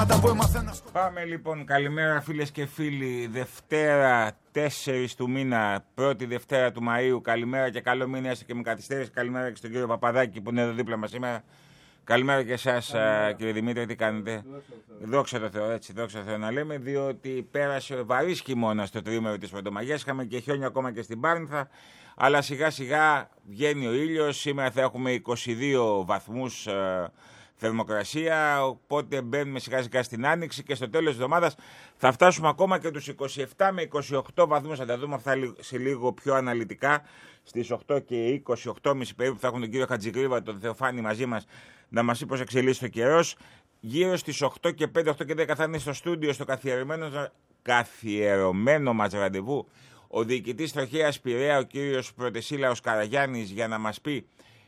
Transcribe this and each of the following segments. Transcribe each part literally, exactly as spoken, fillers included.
Πάμε λοιπόν, καλημέρα φίλες και φίλοι. Δευτέρα τέσσερις του μήνα, πρώτη Δευτέρα του Μαΐου. Καλημέρα και καλό μήνα, έστω και με καθυστέρηση. Καλημέρα και στον κύριο Παπαδάκη που είναι εδώ δίπλα μας σήμερα. Καλημέρα και εσάς κύριε Δημήτρη, τι κάνετε? Δόξα τω Θεώ, έτσι, δόξα τω Θεώ να λέμε, διότι πέρασε βαρύς χειμώνα στο τρίμερο της Πρωτομαγιάς. Είχαμε και χιόνια ακόμα και στην Πάρνηθα, αλλά σιγά σιγά βγαίνει ο ήλιος. Σήμερα θα έχουμε είκοσι δύο βαθμούς ε, θερμοκρασία, οπότε μπαίνουμε σιγά σιγά στην άνοιξη και στο τέλος της εβδομάδας θα φτάσουμε ακόμα και τους είκοσι επτά με είκοσι οκτώ βαθμούς. Θα τα δούμε αυτά σε λίγο πιο αναλυτικά. Στις οκτώ και είκοσι, οκτώ και τριάντα περίπου θα έχουν τον κύριο Χατζηγκρίβα, τον Θεοφάνη μαζί μας, να μας πει πώς εξελίσσεται ο καιρός. Γύρω στις οκτώ και πέντε, οκτώ και δέκα θα είναι στο στούντιο, στο καθιερωμένο, καθιερωμένο μας ραντεβού, ο διοικητής Τροχέας Πειραιά, ο κύριος Πρωτεσίλαος Καραγιάννης, για να μας πει.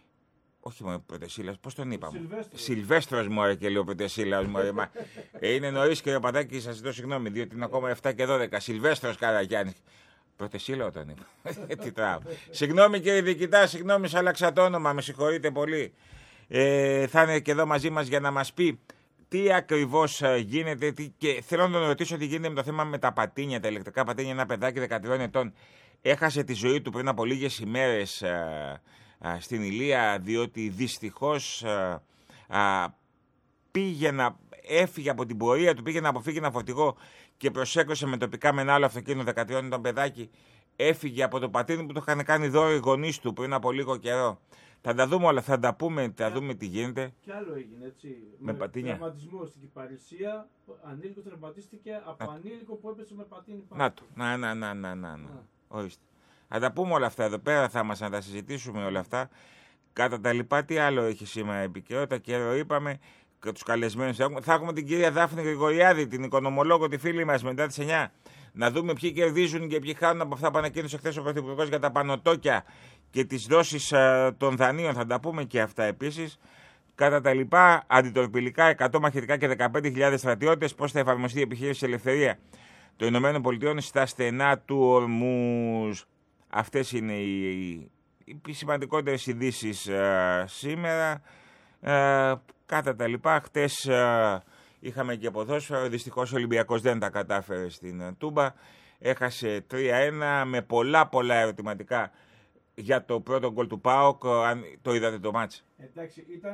Όχι μόνο Πρωτεσίλαος, πώς τον είπαμε? Σιλβέστρος μου άρε και λέω Πρωτεσίλαος μου άρε. ε, είναι νωρίς κύριε Παπαδάκη, σας ζητώ συγγνώμη, διότι είναι ακόμα επτά και δώδεκα. Σιλβέστρος Καραγιάννης. Πρωτεσίλαο τον είπα. Τι τράβω. Συγγνώμη κύριε διοικητά, συγγνώμη, σ' άλλαξα το όνομα, με συγχωρείτε πολύ. Ε, θα είναι και εδώ μαζί μας για να μας πει τι ακριβώς γίνεται, τι, και θέλω να τον ρωτήσω τι γίνεται με το θέμα με τα πατίνια, τα ηλεκτρικά πατίνια. Ένα παιδάκι δεκατρών ετών έχασε τη ζωή του πριν από λίγες ημέρες α, α, στην Ηλία, διότι δυστυχώς α, α, πήγε να, έφυγε από την πορεία του, πήγε να αποφύγει ένα φορτηγό και προσέκρουσε με τοπικά με ένα άλλο αυτοκίνητο. Δεκατρών ετών παιδάκι έφυγε από το πατίνι που το είχαν κάνει δώρο οι γονείς του πριν από λίγο καιρό. Θα τα δούμε όλα, θα τα πούμε, θα δούμε τι γίνεται. Κι άλλο έγινε, έτσι. Με, με πατίνια. Τραυματισμό στην Κυπαρισία, ανήλικος τραυματίστηκε από να. ανήλικο που έπεσε με πατίνι πάνω. Να το, να, να, να, να, να, να. Ορίστε. Θα τα πούμε όλα αυτά εδώ πέρα, θα μας να τα συζητήσουμε όλα αυτά. Κατά τα λοιπά, τι άλλο έχει σήμερα επικαιρότητα, καιρό είπαμε, και τους καλεσμένους. Θα έχουμε, θα έχουμε την κυρία Δάφνη Γρηγοριάδη, την οικονομολόγο, τη φίλη μας, μετά τις εννιά. Να δούμε ποιοι κερδίζουν και ποιοι χάνουν από αυτά που ανακοίνωσε χθες ο Πρωθυπουργός για τα πανωτόκια και τις δόσεις uh, των δανείων. Θα τα πούμε και αυτά επίσης. Κατά τα λοιπά, αντιτορπιλικά, εκατό μαχητικά και δεκαπέντε χιλιάδες στρατιώτες. Πώς θα εφαρμοστεί η επιχείρηση Ελευθερία των Ηνωμένων Πολιτειών στα στενά του Ορμούζ. Αυτές είναι οι, οι, οι σημαντικότερες ειδήσεις uh, σήμερα. Uh, κατά τα λοιπά, χτες uh, είχαμε και ποδόσφαιρο. Δυστυχώς ο Ολυμπιακός δεν τα κατάφερε στην uh, Τούμπα. Έχασε τρία ένα με πολλά πολλά ερωτηματικά για το πρώτο γκολ του ΠΑΟΚ. Αν το είδατε το μάτς? Εντάξει, ήταν